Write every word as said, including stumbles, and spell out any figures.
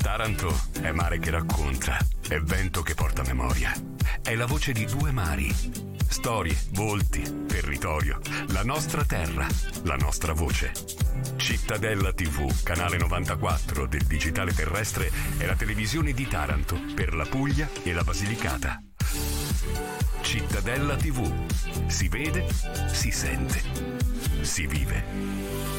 Taranto è mare che racconta, è vento che porta memoria. È la voce di due mari. Storie, volti, territorio, la nostra terra, la nostra voce. Cittadella tivù, canale novantaquattro del digitale terrestre, è la televisione di Taranto per la Puglia e la Basilicata. Cittadella tivù. Si vede, si sente, si vive.